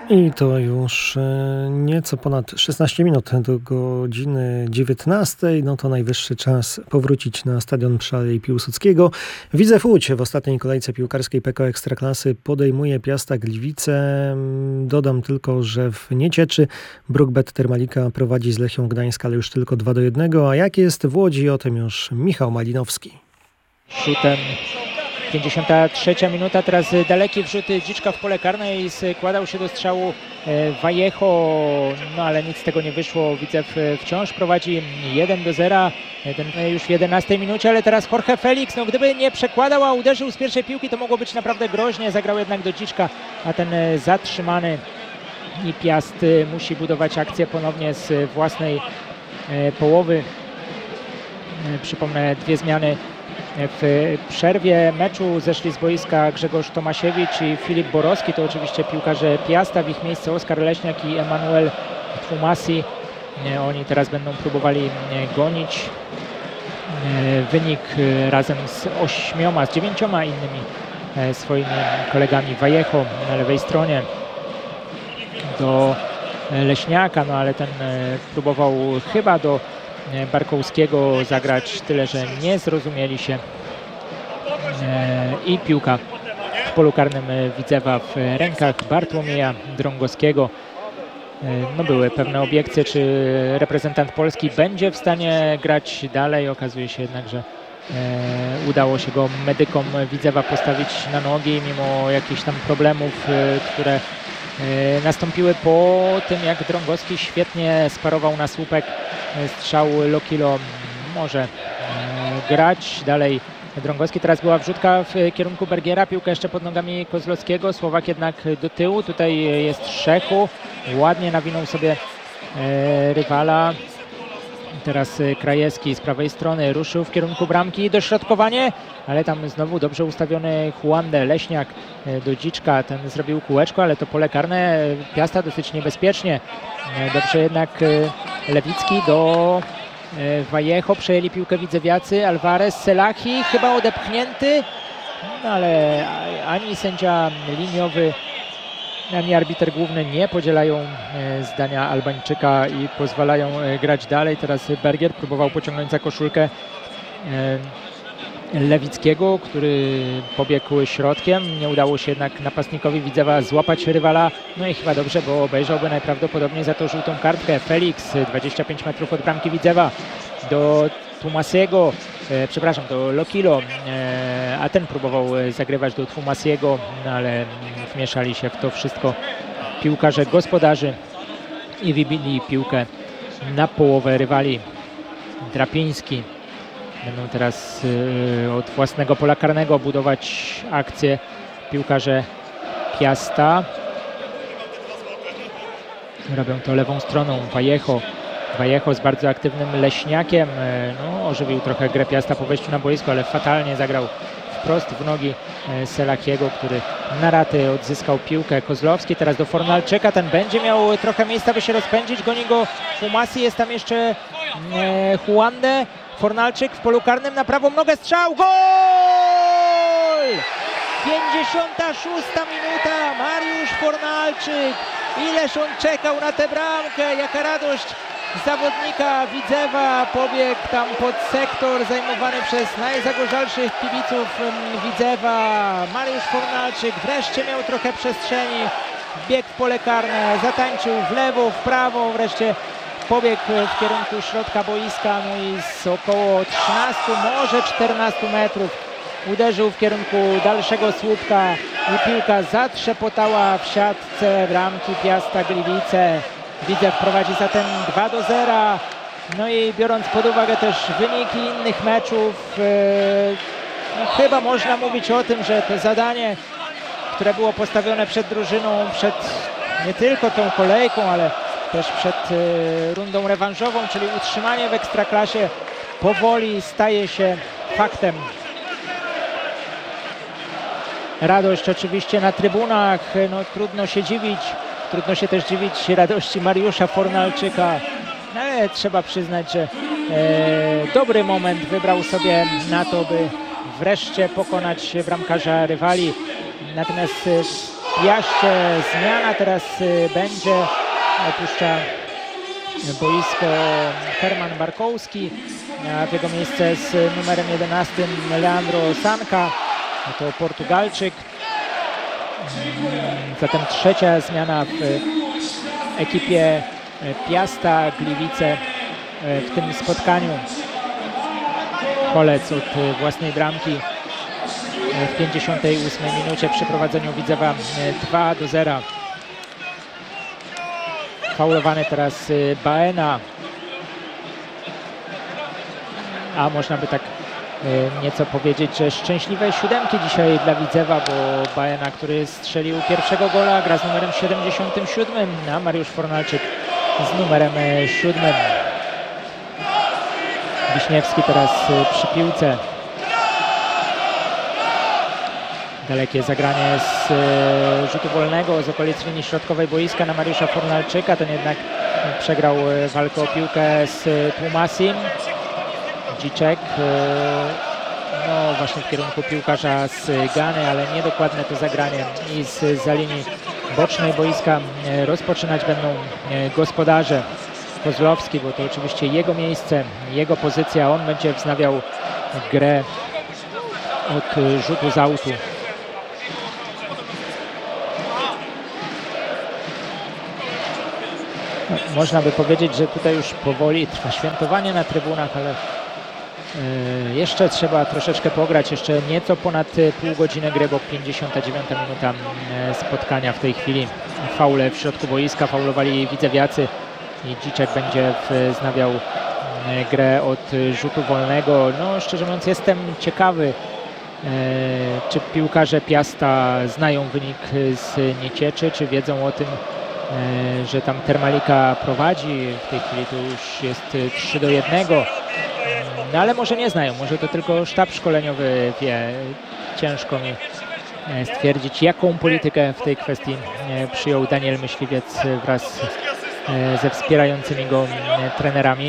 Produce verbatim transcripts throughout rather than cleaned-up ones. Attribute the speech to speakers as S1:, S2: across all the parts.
S1: I to już nieco ponad szesnaście minut do godziny dziewiętnastej. No to najwyższy czas powrócić na stadion przy Alei Piłsudskiego. Widzew Łódź w ostatniej kolejce piłkarskiej P K O Ekstraklasy podejmuje Piasta Gliwice. Dodam tylko, że w Niecieczy Brukbet Termalika prowadzi z Lechią Gdańsk, ale już tylko dwa do jednego. A jak jest w Łodzi, o tym już Michał Malinowski.
S2: Rzutem pięćdziesiąta trzecia minuta, teraz daleki wrzut Dziczka w pole karne i składał się do strzału Vallejo, no ale nic z tego nie wyszło. Widzew wciąż prowadzi jeden do zera, ten już w jedenastej minucie, ale teraz Jorge Felix, no gdyby nie przekładał, a uderzył z pierwszej piłki, to mogło być naprawdę groźnie. Zagrał jednak do Dziczka, a ten zatrzymany i Piast musi budować akcję ponownie z własnej połowy. Przypomnę, dwie zmiany w przerwie meczu zeszli z boiska Grzegorz Tomasiewicz i Filip Borowski. To oczywiście piłkarze Piasta, w ich miejsce Oskar Leśniak i Emanuel Twumasi. Oni teraz będą próbowali gonić wynik razem z ośmioma, z dziewięcioma innymi swoimi kolegami. Vallejo na lewej stronie do Leśniaka, no ale ten próbował chyba do Barkowskiego zagrać, tyle że nie zrozumieli się i piłka w polu karnym Widzewa w rękach Bartłomieja Drągowskiego. No były pewne obiekcje, czy reprezentant Polski będzie w stanie grać dalej. Okazuje się jednak, że udało się go medykom Widzewa postawić na nogi mimo jakichś tam problemów, które nastąpiły po tym, jak Drągowski świetnie sparował na słupek strzał. Lokilo może grać dalej. Drągowski, teraz była wrzutka w kierunku Bergiera, piłka jeszcze pod nogami Kozlowskiego, Słowak jednak do tyłu, tutaj jest Szechu, ładnie nawinął sobie rywala. Teraz Krajewski z prawej strony ruszył w kierunku bramki, dośrodkowanie, ale tam znowu dobrze ustawiony Juande. Leśniak do Dziczka, ten zrobił kółeczko, ale to pole karne Piasta dosyć niebezpiecznie. Dobrze jednak Lewicki do Vallejo, przejęli piłkę widzewiacy, Alvarez, Selahi, chyba odepchnięty, no ale ani sędzia liniowy, ani arbiter główny nie podzielają zdania Albańczyka i pozwalają grać dalej. Teraz Bergier próbował pociągnąć za koszulkę Lewickiego, który pobiegł środkiem. Nie udało się jednak napastnikowi Widzewa złapać rywala. No i chyba dobrze, bo obejrzałby najprawdopodobniej za to żółtą kartkę. Felix, dwadzieścia pięć metrów od bramki Widzewa, do Twumasiego, e, przepraszam, do Lokilo, e, a ten próbował zagrywać do Twumasiego, no ale wmieszali się w to wszystko piłkarze gospodarzy i wybili piłkę na połowę rywali. Drapiński będą teraz y, od własnego pola karnego budować akcję piłkarze Piasta. Robią to lewą stroną. Vallejo. Vallejo z bardzo aktywnym Leśniakiem. Y, no, ożywił trochę grę Piasta po wejściu na boisko, ale fatalnie zagrał wprost w nogi y, Selakiego, który na raty odzyskał piłkę. Kozlowski teraz do Fornalczyka. Ten będzie miał trochę miejsca, by się rozpędzić. Goni go Twumasi. Jest tam jeszcze y, Juande. Fornalczyk w polu karnym na prawą nogę, strzał, gol! pięćdziesiąta szósta minuta, Mariusz Fornalczyk. Ileż on czekał na tę bramkę, jaka radość zawodnika Widzewa. Pobiegł tam pod sektor zajmowany przez najzagorzalszych kibiców Widzewa. Mariusz Fornalczyk wreszcie miał trochę przestrzeni, wbiegł w pole karne, zatańczył w lewo, w prawo, wreszcie pobiegł w kierunku środka boiska, no i z około trzynastu, może czternastu metrów uderzył w kierunku dalszego słupka i piłka zatrzepotała w siatce bramki Piasta Gliwice. Widzew prowadzi zatem dwa do zera. No i biorąc pod uwagę też wyniki innych meczów, no chyba można mówić o tym, że to zadanie, które było postawione przed drużyną, przed nie tylko tą kolejką, ale też przed y, rundą rewanżową, czyli utrzymanie w Ekstraklasie, powoli staje się faktem. Radość oczywiście na trybunach, no trudno się dziwić, trudno się też dziwić radości Mariusza Fornalczyka, ale trzeba przyznać, że e, dobry moment wybrał sobie na to, by wreszcie pokonać bramkarza rywali. Natomiast Piaście zmiana teraz będzie, opuszcza boisko Herman Barkowski, a w jego miejsce z numerem jedenastym Leandro Sanka, to Portugalczyk. Zatem trzecia zmiana w ekipie Piasta Gliwice w tym spotkaniu. Holec od własnej bramki w pięćdziesiątej ósmej minucie przy prowadzeniu Widzewa dwa do zera. Faulowany teraz Baena, a można by tak nieco powiedzieć, że szczęśliwe siódemki dzisiaj dla Widzewa, bo Baena, który strzelił pierwszego gola, gra z numerem siedemdziesiątym siódmym, a Mariusz Fornalczyk z numerem siódmym. Wiśniewski teraz przy piłce. Dalekie zagranie z e, rzutu wolnego z okolic linii środkowej boiska na Mariusza Fornalczyka. Ten jednak przegrał e, walkę o piłkę z Tłumasim. Dziczek, e, no właśnie w kierunku piłkarza z Gany, ale niedokładne to zagranie i z za linii bocznej boiska e, rozpoczynać będą e, gospodarze. Kozłowski, bo to oczywiście jego miejsce, jego pozycja. On będzie wznawiał grę od e, rzutu z autu. No, można by powiedzieć, że tutaj już powoli trwa świętowanie na trybunach, ale y, jeszcze trzeba troszeczkę pograć, jeszcze nieco ponad pół godziny gry, bo pięćdziesiąta dziewiąta minuta y, spotkania w tej chwili. Faule w środku boiska, faulowali widzewiacy i Dziczek będzie wznawiał y, grę od rzutu wolnego. No szczerze mówiąc jestem ciekawy, y, czy piłkarze Piasta znają wynik z Niecieczy, czy wiedzą o tym, że tam Termalika prowadzi. W tej chwili to już jest trzy do jednego. No ale może nie znają, może to tylko sztab szkoleniowy wie. Ciężko mi stwierdzić, jaką politykę w tej kwestii przyjął Daniel Myśliwiec wraz ze wspierającymi go trenerami.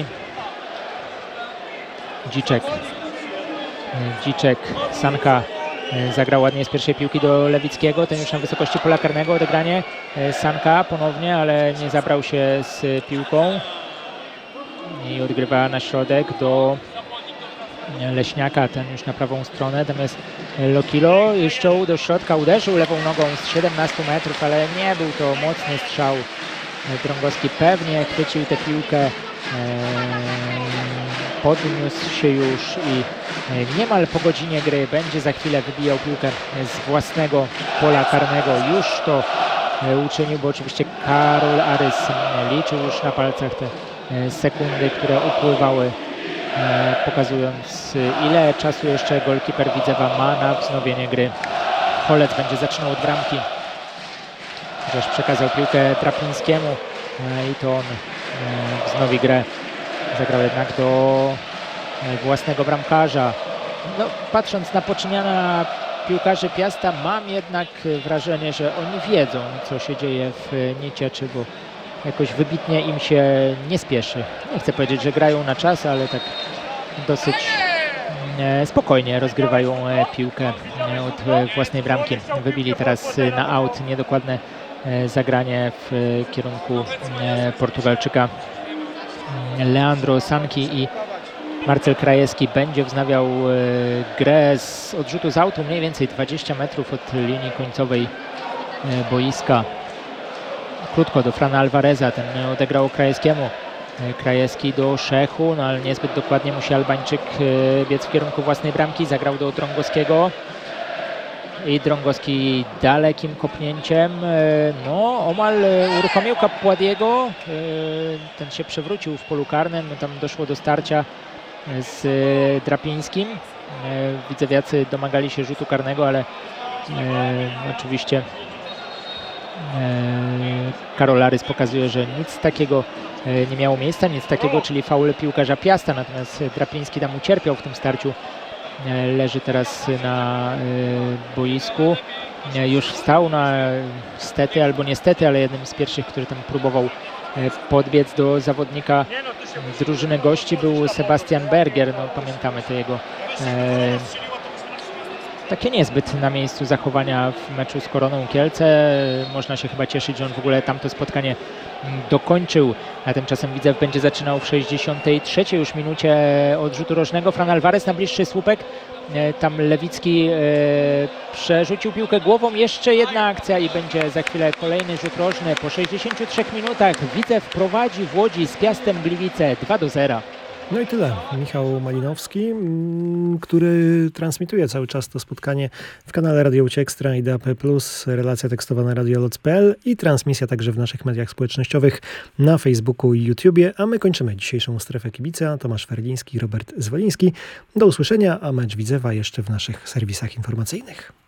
S2: Dziczek. Dziczek, Sanka zagrał ładnie z pierwszej piłki do Lewickiego, ten już na wysokości pola karnego, odegranie Sanka ponownie, ale nie zabrał się z piłką i odgrywa na środek do Leśniaka, ten już na prawą stronę, natomiast Lokilo jeszcze do środka uderzył lewą nogą z siedemnastu metrów, ale nie był to mocny strzał. Drągowski pewnie chwycił tę piłkę, podniósł się już i niemal po godzinie gry będzie za chwilę wybijał piłkę z własnego pola karnego. Już to uczynił, bo oczywiście Karol Arys liczył już na palcach te sekundy, które upływały, pokazując, ile czasu jeszcze golkiper Widzewa ma na wznowienie gry. Holec będzie zaczynał od bramki, chociaż przekazał piłkę Trapińskiemu i to on wznowi grę. Zagrał jednak do własnego bramkarza. No, patrząc na poczyniania piłkarzy Piasta, mam jednak wrażenie, że oni wiedzą, co się dzieje w Niecieczy, bo jakoś wybitnie im się nie spieszy. Nie chcę powiedzieć, że grają na czas, ale tak dosyć spokojnie rozgrywają piłkę od własnej bramki. Wybili teraz na aut, niedokładne zagranie w kierunku Portugalczyka Leandro Sanki i Marcel Krajewski będzie wznawiał e, grę z odrzutu z autu, mniej więcej dwadzieścia metrów od linii końcowej e, boiska. Krótko do Frana Alvareza, ten odegrał Krajewskiemu. E, Krajewski do Szechu, no ale niezbyt dokładnie musi Albańczyk e, biec w kierunku własnej bramki. Zagrał do Drągowskiego. I Drągowski dalekim kopnięciem, e, no omal uruchomił Kapładiego. E, ten się przewrócił w polu karnym, tam doszło do starcia z Drapińskim. Widzewiacy domagali się rzutu karnego, ale e, oczywiście e, Karol Arys pokazuje, że nic takiego e, nie miało miejsca, nic takiego, czyli faul piłkarza Piasta, natomiast Drapiński tam ucierpiał w tym starciu. E, leży teraz na e, boisku. E, już wstał na stety albo niestety, ale jednym z pierwszych, który tam próbował podbiec do zawodnika drużyny gości był Sebastian Berger. No, pamiętamy te jego takie niezbyt na miejscu zachowania w meczu z Koroną Kielce. Można się chyba cieszyć, że on w ogóle tamto spotkanie dokończył, a tymczasem Widzew będzie zaczynał w sześćdziesiątej trzeciej już minucie od rzutu rożnego. Fran Alvarez na bliższy słupek. Tam Lewicki e, przerzucił piłkę głową. Jeszcze jedna akcja i będzie za chwilę kolejny rzut rożny. Po sześćdziesięciu trzech minutach Widzew prowadzi w Łodzi z Piastem Gliwice dwa do zera.
S1: No i tyle. Michał Malinowski, który transmituje cały czas to spotkanie w kanale Radio Łódź Ekstra i D A P plus, relacja tekstowa na radio loc kropka p l i transmisja także w naszych mediach społecznościowych na Facebooku i YouTubie. A my kończymy dzisiejszą Strefę Kibica. Tomasz Ferliński, Robert Zwoliński. Do usłyszenia, a mecz Widzewa jeszcze w naszych serwisach informacyjnych.